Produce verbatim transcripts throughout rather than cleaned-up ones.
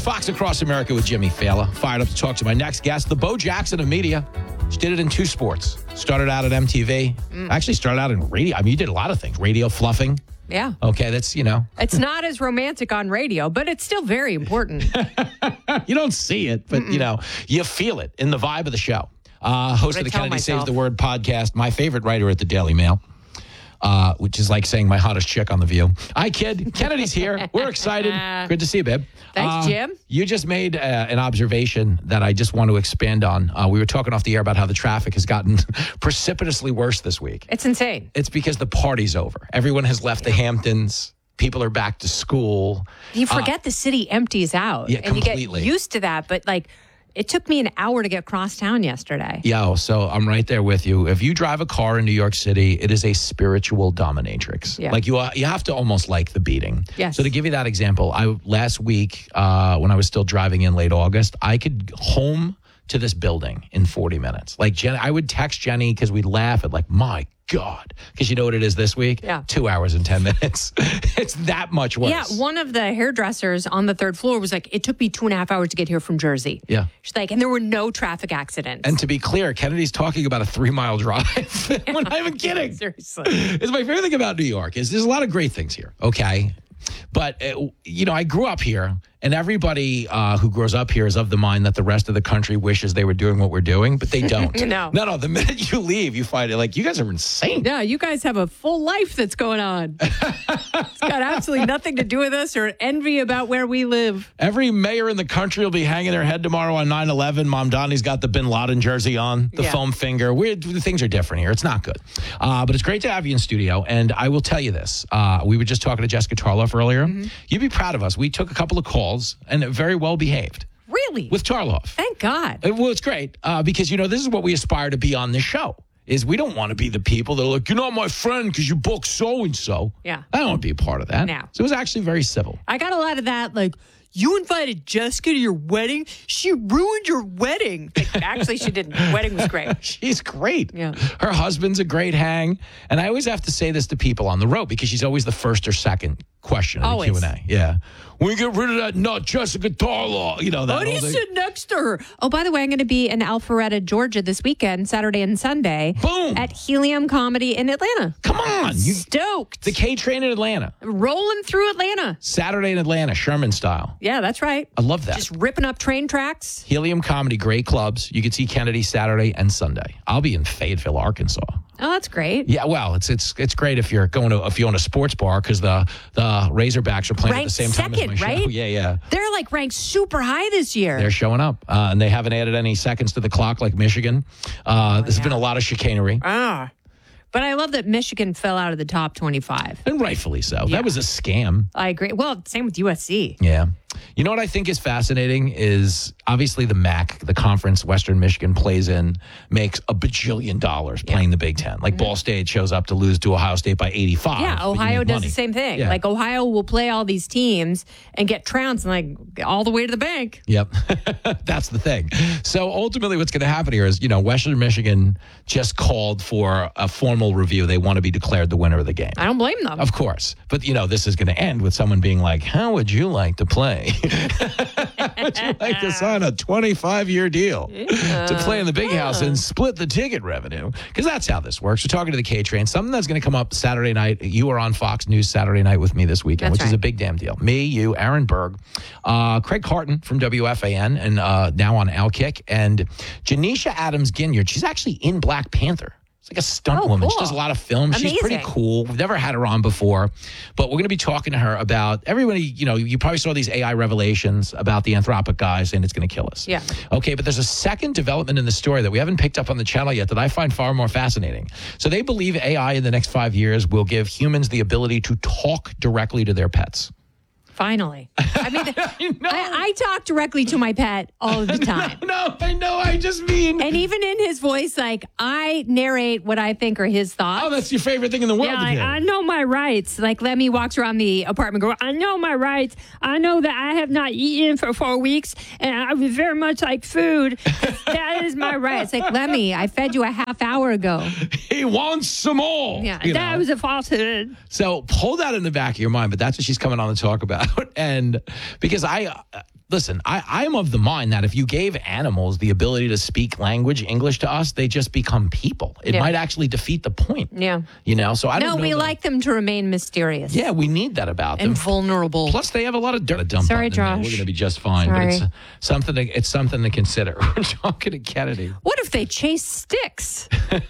Fox Across America with Jimmy Fallon. Fired up to talk to my next guest, the Bo Jackson of media. She did it in two sports. Started out at M T V. Mm. Actually started out in radio. I mean, you did a lot of things. Radio fluffing. Yeah. Okay, that's, you know. It's not as romantic on radio, but it's still very important. You don't see it, but, Mm-mm. you know, you feel it in the vibe of the show. Uh, host of the Kennedy myself. Saves the Word podcast, my favorite writer at the Daily Mail. Uh, which is like saying my hottest chick on The View. Hi, kid. Kennedy's here. We're excited. Good to see you, babe. Thanks, uh, Jim. You just made uh, an observation that I just want to expand on. Uh, we were talking off the air about how the traffic has gotten precipitously worse this week. It's insane. It's because the party's over. Everyone has left the Hamptons. People are back to school. You forget uh, the city empties out. Yeah, and completely. You get used to that, but like, it took me an hour to get across town yesterday. Yo, so I'm right there with you. If you drive a car in New York City, it is a spiritual dominatrix. Yeah. Like you, uh, you have to almost like the beating. Yes. So to give you that example, I last week uh, when I was still driving in late August, I could home to this building in forty minutes. Like Jen, I would text Jenny because we'd laugh at like, my God, because you know what it is this week? Yeah. Two hours and ten minutes. It's that much worse. Yeah, one of the hairdressers on the third floor was like, it took me two and a half hours to get here from Jersey. Yeah. She's like, and there were no traffic accidents. And to be clear, Kennedy's talking about a three-mile drive. We're not even kidding. Seriously. It's my favorite thing about New York is there's a lot of great things here, okay? But, uh, you know, I grew up here, and everybody uh, who grows up here is of the mind that the rest of the country wishes they were doing what we're doing, but they don't. No. No, no. The minute you leave, you find it like, you guys are insane. Yeah, you guys have a full life that's going on. It's got absolutely nothing to do with us or envy about where we live. Every mayor in the country will be hanging their head tomorrow on nine eleven. Mom Donnie's got the Bin Laden jersey on, the yeah. foam finger. We're, the things are different here. It's not good. Uh, but it's great to have you in studio. And I will tell you this. Uh, we were just talking to Jessica Tarloff earlier. Mm-hmm. You'd be proud of us. We took a couple of calls and very well behaved. Really? With Tarloff. Thank God. Well, it's great uh, because, you know, this is what we aspire to be on this show. Is we don't want to be the people that are like, you're not my friend because you book so-and-so. Yeah. I don't want to be a part of that. No. So it was actually very civil. I got a lot of that, like, you invited Jessica to your wedding? She ruined your wedding. Like, actually, she didn't. The wedding was great. She's great. Yeah. Her husband's a great hang. And I always have to say this to people on the road because she's always the first or second question in the Q and A. Yeah. When you get rid of that nut, Jessica Tarloff, you know that. Why do you sit next to her? Oh, by the way, I'm going to be in Alpharetta, Georgia this weekend, Saturday and Sunday. Boom. At Helium Comedy in Atlanta. Come on. You, Stoked. The K train in Atlanta. Rolling through Atlanta. Saturday in Atlanta, Sherman style. Yeah, that's right. I love that. Just ripping up train tracks. Helium Comedy, great clubs. You can see Kennedy Saturday and Sunday. I'll be in Fayetteville, Arkansas. Oh, that's great. Yeah, well, it's it's it's great if you're going to if you own a sports bar because the the Razorbacks are playing ranked at the same second, time as my right? show. Yeah, yeah. They're like ranked super high this year. They're showing up, uh, and they haven't added any seconds to the clock like Michigan. Uh, oh, there's yeah. been a lot of chicanery. Ah. But I love that Michigan fell out of the top twenty-five. And rightfully so. Yeah. That was a scam. I agree. Well, same with U S C. Yeah. You know what I think is fascinating is obviously the M A C, the conference Western Michigan plays in, makes a bajillion dollars playing yeah. the Big Ten. Like mm-hmm. Ball State shows up to lose to Ohio State by eighty-five. Yeah, Ohio does money. the same thing. Yeah. Like Ohio will play all these teams and get trounced and like all the way to the bank. Yep. That's the thing. So ultimately what's going to happen here is, you know, Western Michigan just called for a formal review. They want to be declared the winner of the game. I don't blame them. Of course. But, you know, this is going to end with someone being like, how would you like to play? Would you like to sign a twenty-five year deal uh, to play in the big uh, house and split the ticket revenue? Because that's how this works. We're talking to the K-Train. Something that's going to come up Saturday night. You are on Fox News Saturday night with me this weekend, which right. is a big damn deal. Me, you, Aaron Berg, uh, Craig Carton from W F A N, and uh, now on Outkick, and Janisha Adams-Ginyard. She's actually in Black Panther. It's like a stunt oh, woman. Cool. She does a lot of films. Amazing. She's pretty cool. We've never had her on before, but we're going to be talking to her about everybody. You know, you probably saw these A I revelations about the Anthropic guys saying it's going to kill us. Yeah. Okay, but there's a second development in the story that we haven't picked up on the channel yet that I find far more fascinating. So they believe A I in the next five years will give humans the ability to talk directly to their pets. Finally. I mean, I, I talk directly to my pet all the time. No, no, I know. I just mean. And even in his voice, like, I narrate what I think are his thoughts. Oh, that's your favorite thing in the world. Yeah, like, I know my rights. Like, Lemmy walks around the apartment going, I know my rights. I know that I have not eaten for four weeks, and I would very much like food. That is my right. It's like, Lemmy, I fed you a half hour ago. He wants some more. Yeah, that know? was a falsehood. So hold that in the back of your mind, but that's what she's coming on to talk about. And because I, listen, I, I'm of the mind that if you gave animals the ability to speak language, English to us, they just become people. It Yeah. might actually defeat the point. Yeah. You know, so I don't No, know. we that- like them to remain mysterious. Yeah, we need that about them. And vulnerable. Plus, they have a lot of dirt to dump Sorry, on them. We're Josh. going to be just fine. But Sorry. it's something. To, it's something to consider. We're talking to Kennedy. What if they chase sticks?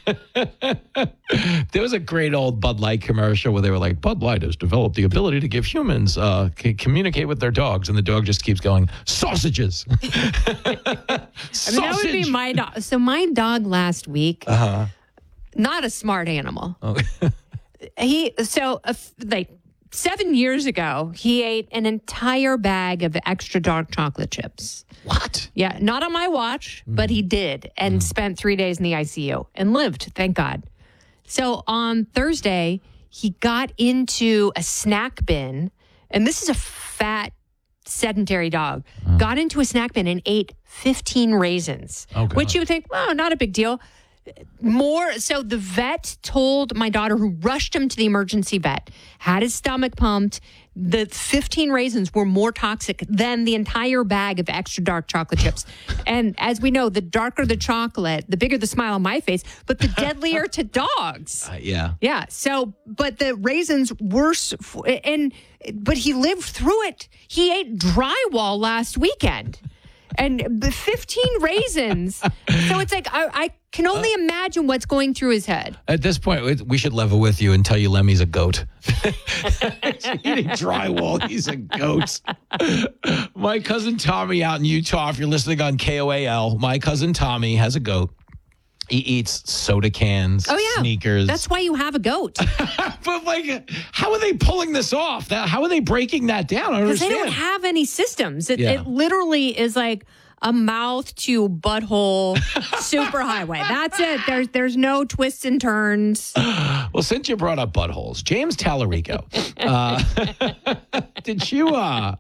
There was a great old Bud Light commercial where they were like, Bud Light has developed the ability to give humans uh, c- communicate with their dogs, and the dog just keeps going, sausages. I mean, that would be my dog. So my dog last week, Uh-huh. not a smart animal. Oh. He so uh, f- like seven years ago, he ate an entire bag of extra dark chocolate chips. What? Yeah, not on my watch, but he did, and spent three days in the I C U and lived. Thank God. So on Thursday, he got into a snack bin, and this is a fat, sedentary dog. Got into a snack bin and ate fifteen raisins, Oh, God. which you would think, well, not a big deal. More so, the vet told my daughter, who rushed him to the emergency vet, had his stomach pumped. The fifteen raisins were more toxic than the entire bag of extra dark chocolate chips. And as we know, the darker the chocolate, the bigger the smile on my face, but the deadlier to dogs. Uh, yeah. Yeah. So, but the raisins worse, f- and but he lived through it. He ate drywall last weekend, and the fifteen raisins. So it's like I, I can only imagine what's going through his head. At this point, we- we should level with you and tell you Lemmy's a goat. Eating drywall, he's a goat. My cousin Tommy out in Utah, if you're listening on K O A L, my cousin Tommy has a goat. He eats soda cans, Oh yeah, sneakers. That's why you have a goat, But like, how are they pulling this off? That, how are they breaking that down? I don't because they understand. don't have any systems. It, Yeah. it literally is like a mouth to butthole superhighway. That's it. There's there's no twists and turns. Well, since you brought up buttholes, James Tallarico, uh, did you uh,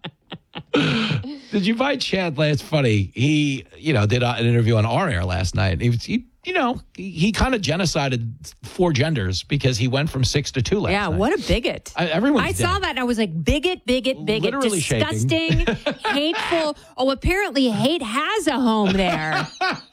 did you by chance? It's funny. He, you know, did an interview on our air last night. He, was, he you know, he, he kind of genocided four genders because he went from six to two last Yeah, night. what a bigot. I, everyone's I dead. saw that and I was like, bigot, bigot, bigot, Literally disgusting, hateful. Oh, apparently hate has a home there.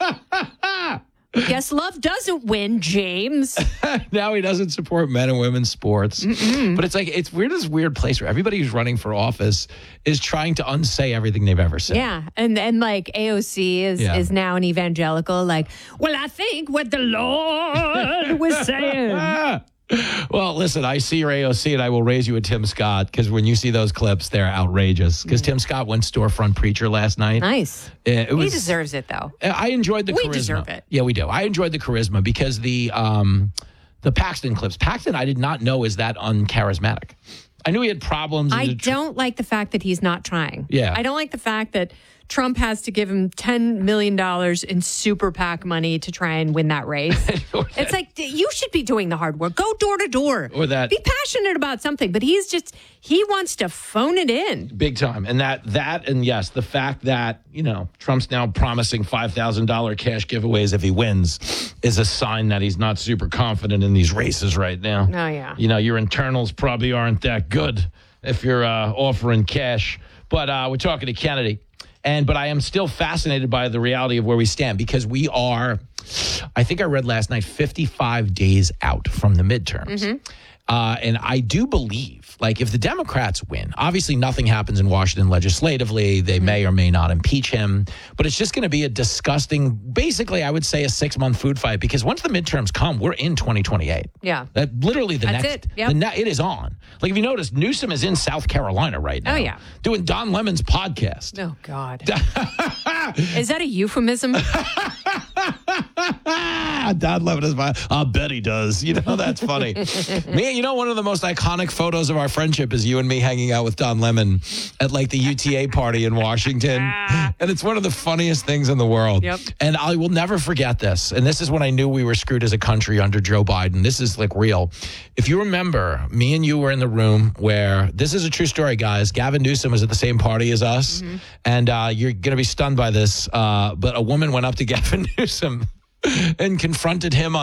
Guess love doesn't win, James. Now he doesn't support men and women's sports. Mm-mm. But it's like, it's weird, this weird place where everybody who's running for office is trying to unsay everything they've ever said. Yeah, and and like A O C is Yeah. is now an evangelical. Like, well, I think what the Lord was saying. Ah. Well, listen, I see your A O C and I will raise you a Tim Scott because when you see those clips, they're outrageous. Because Tim Scott went storefront preacher last night. Nice. Uh, It He was, deserves it, though. I enjoyed the We charisma. deserve it. Yeah, we do. I enjoyed the charisma because the um, the Paxton clips. Paxton, I did not know is that uncharismatic. I knew he had problems. in I the tr- don't like the fact that he's not trying. Yeah. I don't like the fact that Trump has to give him ten million dollars in super PAC money to try and win that race. It's like, you should be doing the hard work. Go door to door. Or that- Be passionate about something. But he's just, he wants to phone it in. Big time. And that, that, and yes, the fact that, you know, Trump's now promising five thousand dollars cash giveaways if he wins is a sign that he's not super confident in these races right now. Oh, yeah. You know, your internals probably aren't that good if you're uh, offering cash. But uh, we're talking to Kennedy. And but I am still fascinated by the reality of where we stand because we are, I think I read last night, fifty-five days out from the midterms. Mm-hmm. Uh, and I do believe, like, if the Democrats win, obviously nothing happens in Washington legislatively. They Mm-hmm. may or may not impeach him. But it's just going to be a disgusting, basically, I would say a six-month food fight because once the midterms come, we're in twenty twenty-eight. Yeah. That literally the That's next, it. Yep. the ne- it is on. Like, if you notice, Newsom is in South Carolina right now. Oh, yeah. Doing Don Lemon's podcast. Oh, God. Is that a euphemism? Don Lemon is my. I bet he does. You know, that's funny. Me, you know, one of the most iconic photos of our friendship is you and me hanging out with Don Lemon at like the U T A party in Washington. And it's one of the funniest things in the world. Yep. And I will never forget this. And this is when I knew we were screwed as a country under Joe Biden. This is like real. If you remember, me and you were in the room where this is a true story, guys. Gavin Newsom was at the same party as us. Mm-hmm. And uh, you're going to be stunned by this. Uh, but a woman went up to Gavin Newsom and confronted him